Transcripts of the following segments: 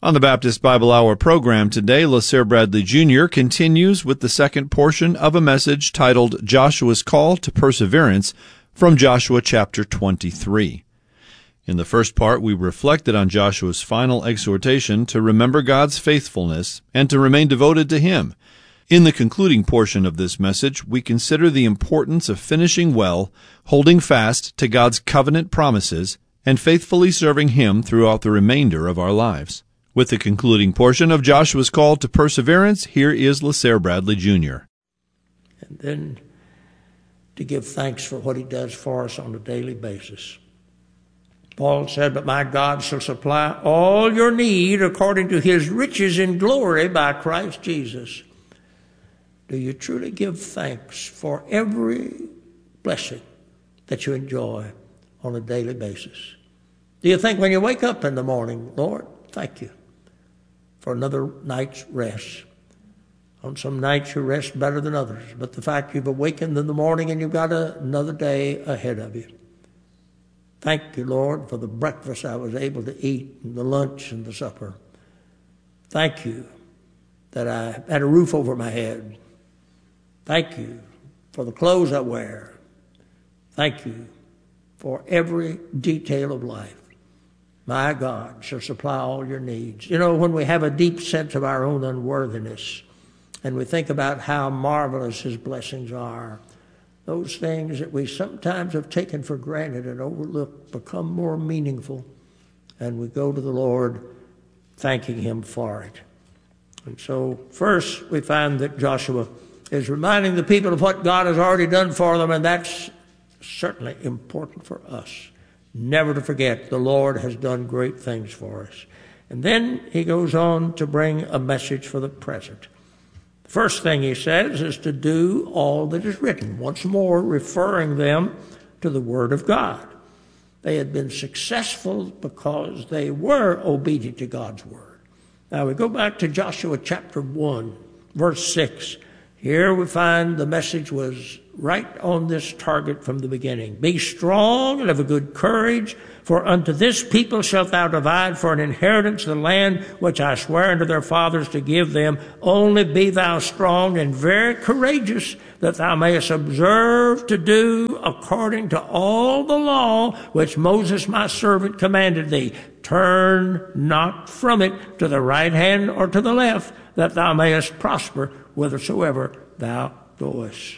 On the Baptist Bible Hour program today, LaSare Bradley Jr. continues with the second portion of a message titled Joshua's Call to Perseverance from Joshua chapter 23. In the first part, we reflected on Joshua's final exhortation to remember God's faithfulness and to remain devoted to Him. In the concluding portion of this message, we consider the importance of finishing well, holding fast to God's covenant promises, and faithfully serving Him throughout the remainder of our lives. With the concluding portion of Joshua's Call to Perseverance, here is LaSare Bradley Jr. And then to give thanks for what He does for us on a daily basis. Paul said, "But my God shall supply all your need according to His riches in glory by Christ Jesus." Do you truly give thanks for every blessing that you enjoy on a daily basis? Do you think when you wake up in the morning, "Lord, thank you for another night's rest"? On some nights you rest better than others, but the fact you've awakened in the morning and you've got another day ahead of you. Thank you, Lord, for the breakfast I was able to eat and the lunch and the supper. Thank you that I had a roof over my head. Thank you for the clothes I wear. Thank you for every detail of life. My God shall supply all your needs. You know, when we have a deep sense of our own unworthiness and we think about how marvelous His blessings are, those things that we sometimes have taken for granted and overlooked become more meaningful, and we go to the Lord thanking Him for it. And so first we find that Joshua is reminding the people of what God has already done for them, and that's certainly important for us. Never to forget the Lord has done great things for us. And then he goes on to bring a message for the present. The first thing he says is to do all that is written, once more referring them to the Word of God. They had been successful because they were obedient to God's Word. Now we go back to Joshua chapter 1, verse 6. Here we find the message was right on this target from the beginning. "Be strong and of a good courage, for unto this people shalt thou divide for an inheritance the land which I swear unto their fathers to give them. Only be thou strong and very courageous, that thou mayest observe to do according to all the law which Moses my servant commanded thee. Turn not from it to the right hand or to the left, that thou mayest prosper whithersoever thou goest."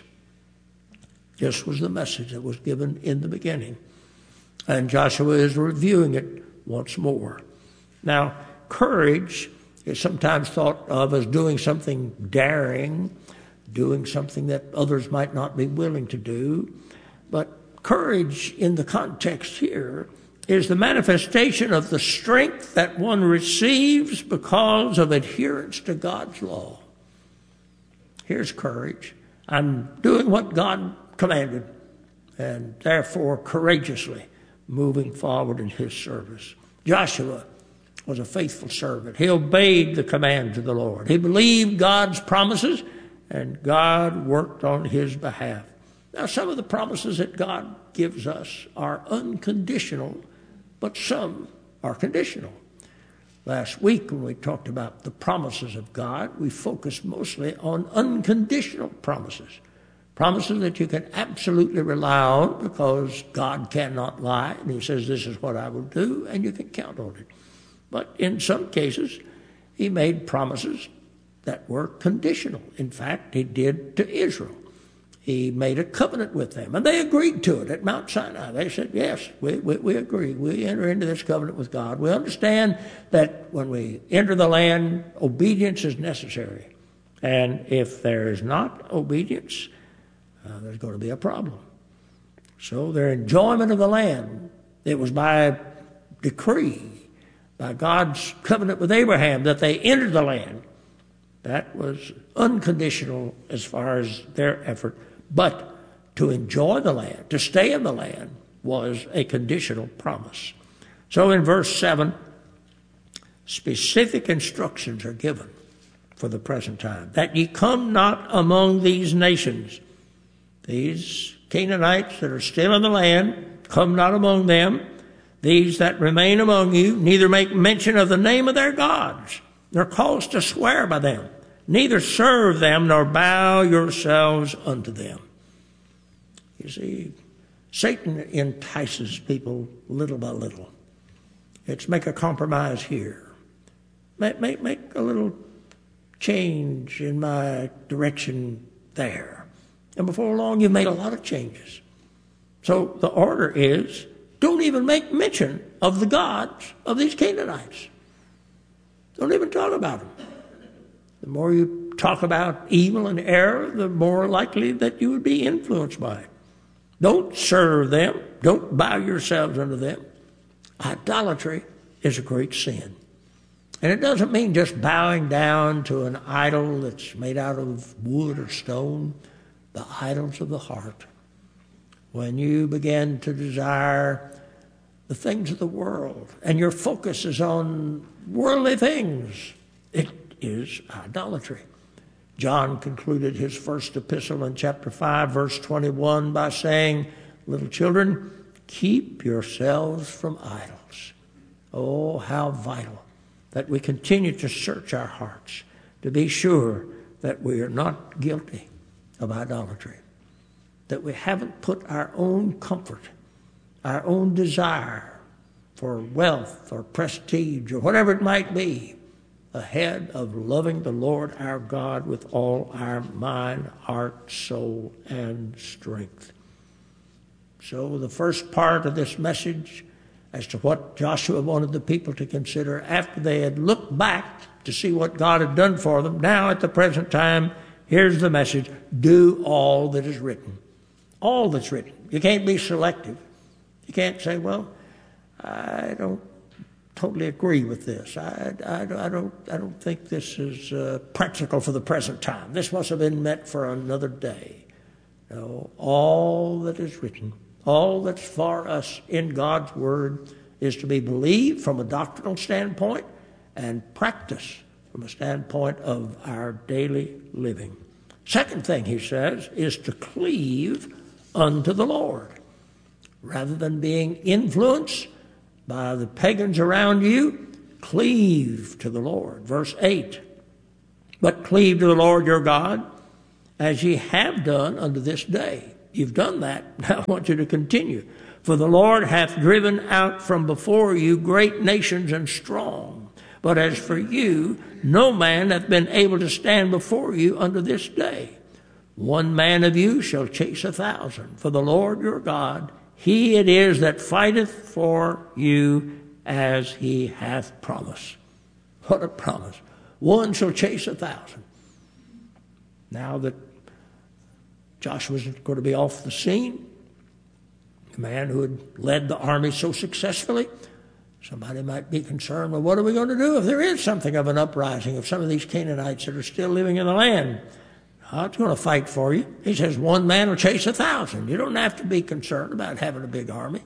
This was the message that was given in the beginning. And Joshua is reviewing it once more. Now, courage is sometimes thought of as doing something daring, doing something that others might not be willing to do. But courage in the context here is the manifestation of the strength that one receives because of adherence to God's law. Here's courage. I'm doing what God commanded, and therefore courageously moving forward in His service. Joshua was a faithful servant. He obeyed the commands of the Lord. He believed God's promises, and God worked on his behalf. Now, some of the promises that God gives us are unconditional, but some are conditional. Last week, when we talked about the promises of God, we focused mostly on unconditional promises. Promises that you can absolutely rely on because God cannot lie, and He says, "This is what I will do," and you can count on it. But in some cases, He made promises that were conditional. In fact, He did to Israel. He made a covenant with them, and they agreed to it at Mount Sinai. They said, "Yes, we agree. We enter into this covenant with God. We understand that when we enter the land, obedience is necessary. And if there is not obedience, there's going to be a problem." So their enjoyment of the land, it was by decree, by God's covenant with Abraham, that they entered the land. That was unconditional as far as their effort. But to enjoy the land, to stay in the land, was a conditional promise. So in verse 7, specific instructions are given for the present time. "That ye come not among these nations." These Canaanites that are still in the land, come not among them. these that remain among you neither make mention of the name of their gods, nor cause to swear by them, neither serve them, nor bow yourselves unto them. You see, Satan entices people little by little. It's make a compromise here. Make a little change in my direction there. And before long, you've made a lot of changes. So the order is, don't even make mention of the gods of these Canaanites. Don't even talk about them. The more you talk about evil and error, the more likely that you would be influenced by it. Don't serve them. Don't bow yourselves unto them. Idolatry is a great sin. And it doesn't mean just bowing down to an idol that's made out of wood or stone, the idols of the heart. When you begin to desire the things of the world and your focus is on worldly things, it is idolatry. John concluded his first epistle in chapter 5, verse 21 by saying, little children, keep yourselves from idols. Oh, how vital that we continue to search our hearts to be sure that we are not guilty of idolatry, that we haven't put our own comfort, our own desire for wealth or prestige or whatever it might be ahead of loving the Lord our God with all our mind, heart, soul, and strength. So the first part of this message as to what Joshua wanted the people to consider after they had looked back to see what God had done for them, now at the present time, here's the message: do all that is written. All that's written. You can't be selective. You can't say, well, I don't totally agree with this. I don't think this is practical for the present time. This must have been meant for another day. No, all that is written, all that's for us in God's Word is to be believed from a doctrinal standpoint and practiced from a standpoint of our daily living. Second thing he says is to cleave unto the Lord. Rather than being influenced by the pagans around you, cleave to the Lord. Verse 8, but cleave to the Lord your God as ye have done unto this day. You've done that. Now I want you to continue. For the Lord hath driven out from before you great nations and strong. But as for you, no man hath been able to stand before you unto this day. One man of you shall chase 1,000. For the Lord your God, he it is that fighteth for you as he hath promised. What a promise. One shall chase 1,000. Now that Joshua's going to be off the scene, the man who had led the army so successfully, somebody might be concerned, well, what are we going to do if there is something of an uprising of some of these Canaanites that are still living in the land? God's going to fight for you. He says one man will chase 1,000. You don't have to be concerned about having a big army.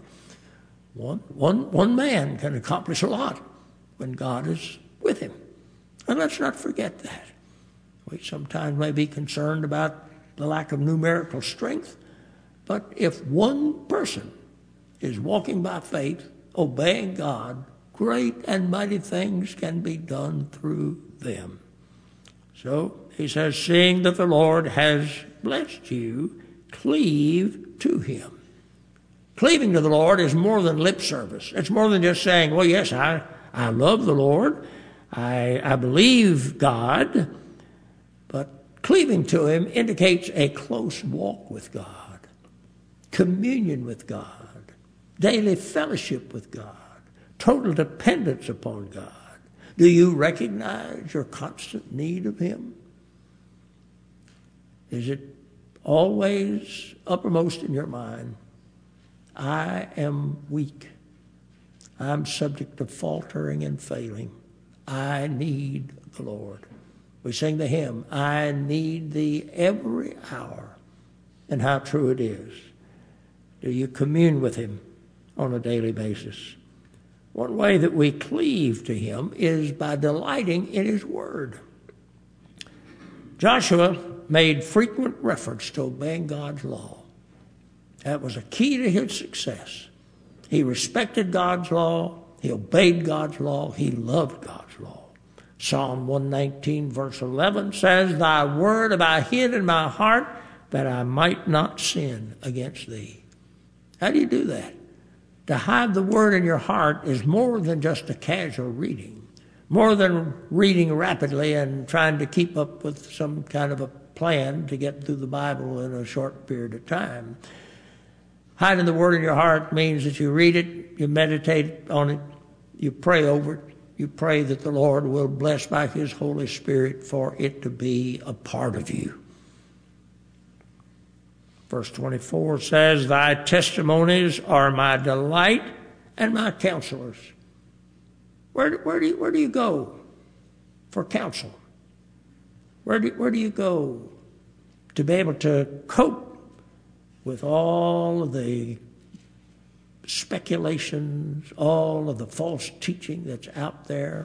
One man can accomplish a lot when God is with him. And let's not forget that. We sometimes may be concerned about the lack of numerical strength, but if one person is walking by faith, obeying God, great and mighty things can be done through them. So he says, seeing that the Lord has blessed you, cleave to him. Cleaving to the Lord is more than lip service. It's more than just saying, well, yes, I love the Lord. I believe God. But cleaving to him indicates a close walk with God, communion with God, daily fellowship with God, total dependence upon God. Do you recognize your constant need of him? Is it always uppermost in your mind? I am weak. I'm subject to faltering and failing. I need the Lord. We sing the hymn, I need thee every hour. And how true it is. Do you commune with him on a daily basis? One way that we cleave to him is by delighting in his word. Joshua made frequent reference to obeying God's law. That was a key to his success. He respected God's law. He obeyed God's law. He loved God's law. Psalm 119 verse 11 says, Thy word have I hid in my heart that I might not sin against thee. How do you do that? To hide the word in your heart is more than just a casual reading, more than reading rapidly and trying to keep up with some kind of a plan to get through the Bible in a short period of time. Hiding the word in your heart means that you read it, you meditate on it, you pray over it, you pray that the Lord will bless by His Holy Spirit for it to be a part of you. Verse 24 says, Thy testimonies are my delight and my counselors. Where do you go for counsel? Where do you go to be able to cope with all of the speculations, all of the false teaching that's out there,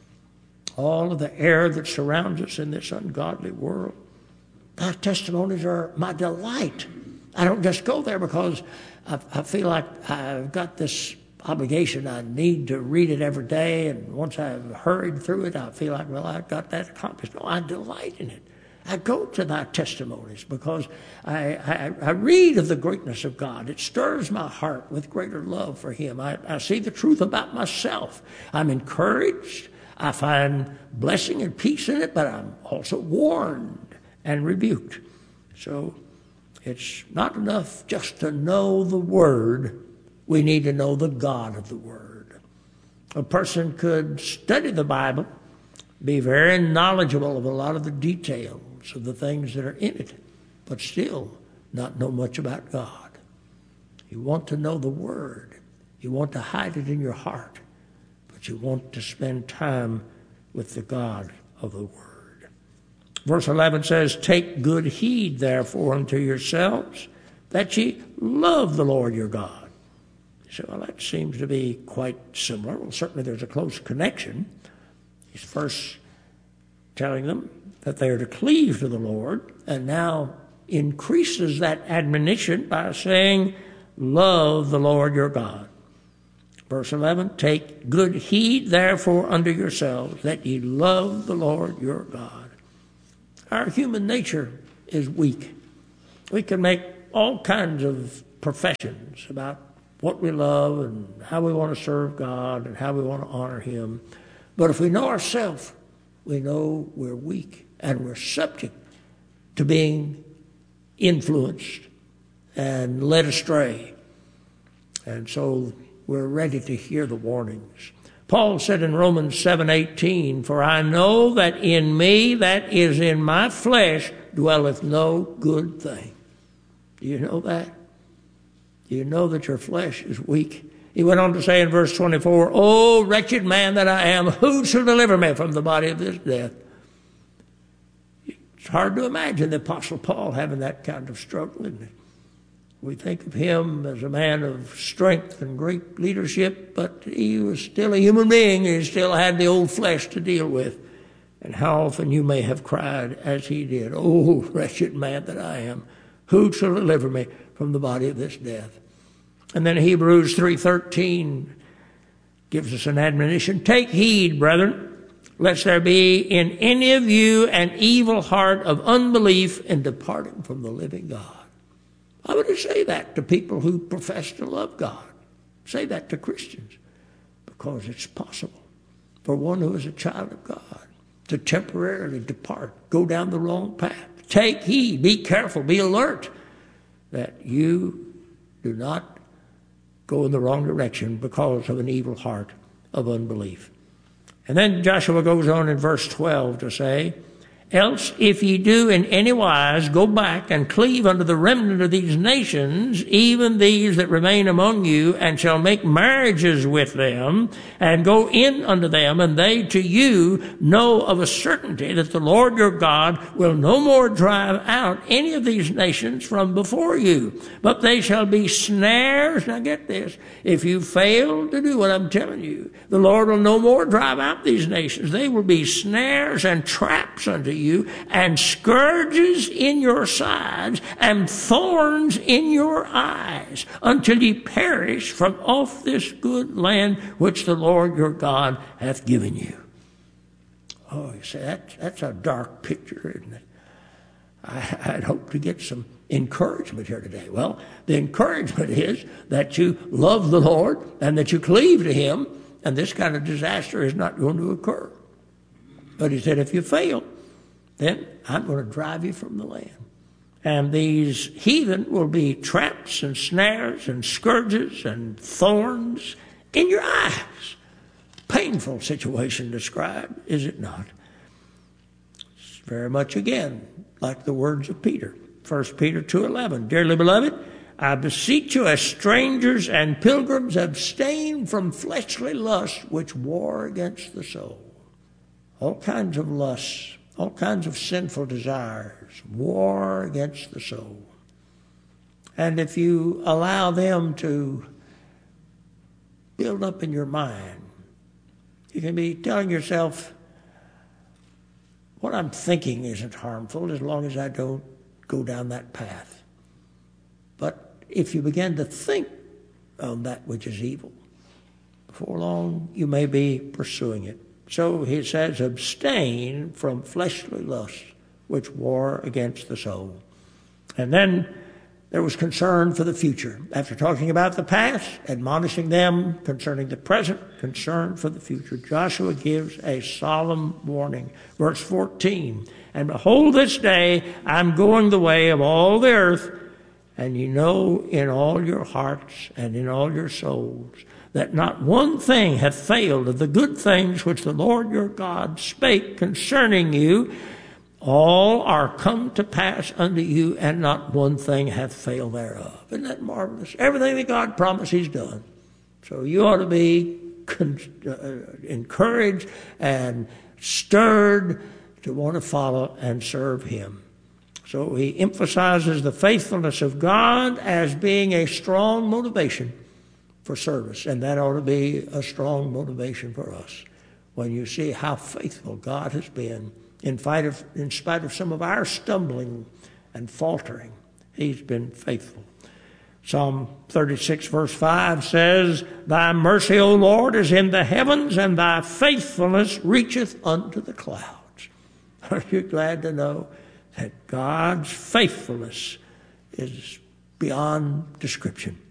all of the error that surrounds us in this ungodly world? Thy testimonies are my delight. I don't just go there because I feel like I've got this obligation. I need to read it every day, and once I've hurried through it, I feel like, well, I've got that accomplished. No, I delight in it. I go to thy testimonies because I read of the greatness of God. It stirs my heart with greater love for Him. I see the truth about myself. I'm encouraged. I find blessing and peace in it, but I'm also warned and rebuked. So it's not enough just to know the Word. We need to know the God of the Word. A person could study the Bible, be very knowledgeable of a lot of the details of the things that are in it, but still not know much about God. You want to know the Word. You want to hide it in your heart, but you want to spend time with the God of the Word. Verse 11 says, Take good heed, therefore, unto yourselves, that ye love the Lord your God. So, well, that seems to be quite similar. Well, certainly there's a close connection. He's first telling them that they are to cleave to the Lord, and now increases that admonition by saying, Love the Lord your God. Verse 11, Take good heed, therefore, unto yourselves, that ye love the Lord your God. Our human nature is weak. We can make all kinds of professions about what we love and how we want to serve God and how we want to honor Him. But if we know ourselves, we know we're weak and we're subject to being influenced and led astray. And so we're ready to hear the warnings. Paul said in Romans 7:18, For I know that in me, that is in my flesh, dwelleth no good thing. Do you know that? Do you know that your flesh is weak? He went on to say in verse 24, O wretched man that I am, who shall deliver me from the body of this death? It's hard to imagine the Apostle Paul having that kind of struggle, isn't it? We think of him as a man of strength and great leadership, but he was still a human being. He still had the old flesh to deal with. And how often you may have cried as he did, O wretched man that I am, who shall deliver me from the body of this death? And then Hebrews 3:13 gives us an admonition. Take heed, brethren, lest there be in any of you an evil heart of unbelief in departing from the living God. Why would he say that to people who profess to love God? Say that to Christians. Because it's possible for one who is a child of God to temporarily depart, go down the wrong path. Take heed, be careful, be alert that you do not go in the wrong direction because of an evil heart of unbelief. And then Joshua goes on in verse 12 to say, Else, if ye do in any wise go back and cleave unto the remnant of these nations, even these that remain among you, and shall make marriages with them, and go in unto them, and they to you know of a certainty that the Lord your God will no more drive out any of these nations from before you, but they shall be snares. Now get this, if you fail to do what I'm telling you, the Lord will no more drive out these nations. They will be snares and traps unto you, and scourges in your sides, and thorns in your eyes, until ye perish from off this good land which the Lord your God hath given you. Oh, you say, that's a dark picture, isn't it? I'd hope to get some encouragement here today. Well, the encouragement is that you love the Lord and that you cleave to Him, and this kind of disaster is not going to occur. But He said, if you fail, then I'm going to drive you from the land. And these heathen will be traps and snares and scourges and thorns in your eyes. Painful situation described, is it not? It's very much, again, like the words of Peter. 1 Peter 2:11, dearly beloved, I beseech you as strangers and pilgrims, abstain from fleshly lusts which war against the soul. All kinds of lusts, all kinds of sinful desires, war against the soul. And if you allow them to build up in your mind, you can be telling yourself, what I'm thinking isn't harmful as long as I don't go down that path. But if you begin to think on that which is evil, before long you may be pursuing it. So he says, abstain from fleshly lusts which war against the soul. And then there was concern for the future. After talking about the past, admonishing them concerning the present, concern for the future, Joshua gives a solemn warning. Verse 14, and behold, this day I'm going the way of all the earth, and you know in all your hearts and in all your souls that not one thing hath failed of the good things which the Lord your God spake concerning you. All are come to pass unto you, and not one thing hath failed thereof. Isn't that marvelous? Everything that God promised, He's done. So you ought to be encouraged and stirred to want to follow and serve Him. So he emphasizes the faithfulness of God as being a strong motivation for service, and that ought to be a strong motivation for us. When you see how faithful God has been, in spite of some of our stumbling and faltering, He's been faithful. Psalm 36 verse 5 says, thy mercy, O Lord, is in the heavens, and thy faithfulness reacheth unto the clouds. Are you glad to know that God's faithfulness is beyond description?